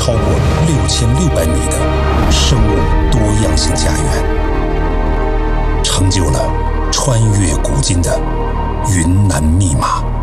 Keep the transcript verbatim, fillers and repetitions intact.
超过六千六百米的生物多样性家园，成就了穿越古今的云南密码。